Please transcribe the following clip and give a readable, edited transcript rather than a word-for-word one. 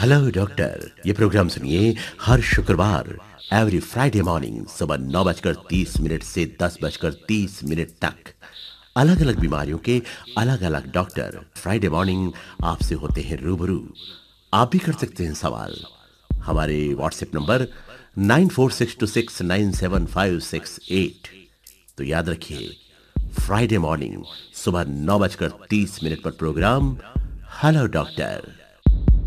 Hello doctor. ये programme सुनिए हर शुक्रवार एवरी फ्राइडे मॉर्निंग सुबह 9:30 से 10:30 तक। अलग अलग बीमारियों के अलग अलग डॉक्टर फ्राइडे मॉर्निंग आपसे होते हैं रूबरू। आप भी कर सकते हैं सवाल। हमारे व्हाट्सएप नंबर 9462697568। तो याद रखिए, फ्राइडे मॉर्निंग सुबह 9:30 पर प्रोग्राम हेलो डॉक्टर।